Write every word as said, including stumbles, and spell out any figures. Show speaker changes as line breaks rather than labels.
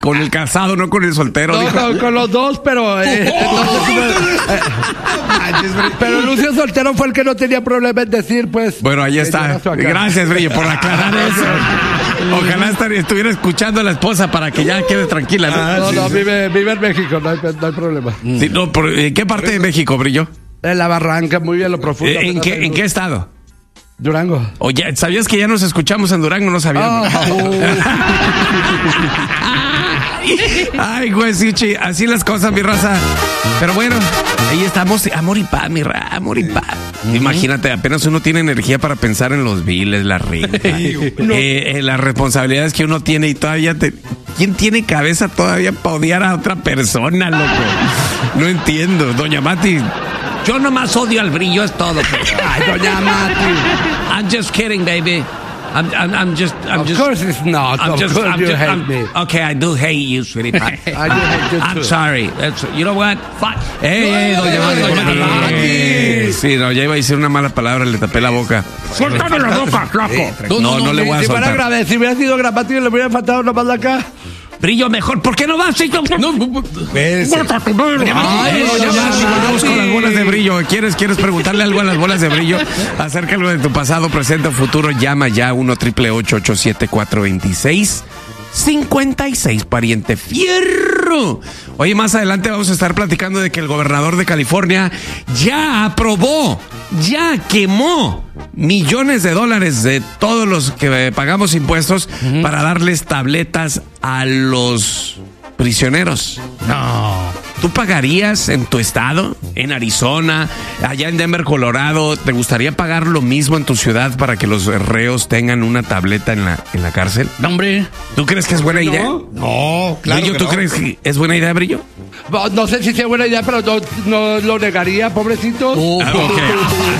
Con el casado, no con el soltero.
No,
dijo.
no, con los dos, pero... Eh, entonces, eh, pero Lucio Soltero fue el que no tenía problema en decir, pues...
Bueno, ahí está. Gracias, Brillo, por aclarar eso. Ojalá estar, estuviera escuchando a la esposa para que ya quede tranquila. ¿No?
Ah, no, no, vive, vive en México, no hay, no hay problema.
Sí, no, por, ¿en qué parte de México, Brillo?
En la Barranca, muy bien, lo profundo.
¿En qué, ¿en qué estado?
Durango.
Oye, ¿sabías que ya nos escuchamos en Durango? No sabía.
Oh, oh.
Ay, güey, sí, chi, así las cosas, mi raza. Pero bueno, ahí estamos, amor y paz, mi raza, amor y paz. Uh-huh. Imagínate, apenas uno tiene energía para pensar en los biles, la renta, no. eh, eh, las responsabilidades que uno tiene y todavía te... ¿Quién tiene cabeza todavía para odiar a otra persona, loco? No entiendo, doña Mati. Yo nomás odio al Brillo, es todo.
Ay, doña Mati.
I'm just kidding, baby. I'm, I'm, I'm just, I'm
of
just.
Of course it's not.
I'm
of
just,
course
I'm
you
just,
hate
I'm,
me.
Okay, I do hate you, sweetie pie.
I do hate you
I'm
too.
sorry. That's, you know what? Fuck. Hey, hey, doña Mati. Doña Mati. Sí, no, ya iba a decir una mala palabra, le tapé la boca.
Suéltame la boca, flaco.
No, no, no, no le voy a
si
soltar.
Fuera grave, si hubiera sido gramático, le hubiera faltado nomás de acá.
Brillo, mejor, ¿por qué no vas? No,
no,
ves. Ay, vamos con las bolas de Brillo. ¿Quieres, ¿Quieres preguntarle algo a las bolas de Brillo? Acércalo de tu pasado, presente o futuro. Llama ya uno triple ocho ocho siete cuatro dos seis cincuenta y seis, pariente fierro. Oye, más adelante vamos a estar platicando de que el gobernador de California ya aprobó, ya quemó millones de dólares de todos los que pagamos impuestos uh-huh. para darles tabletas a los prisioneros.
No.
¿Tú pagarías en tu estado, en Arizona, allá en Denver, Colorado? ¿Te gustaría pagar lo mismo en tu ciudad para que los reos tengan una tableta en la, en la cárcel?
No, hombre.
¿Tú crees que es buena idea?
No, no claro.
Brillo,
que
¿tú
no.
crees que es buena idea, Brillo?
No, no sé si sea buena idea, pero no, no lo negaría, pobrecito.
Uh, okay.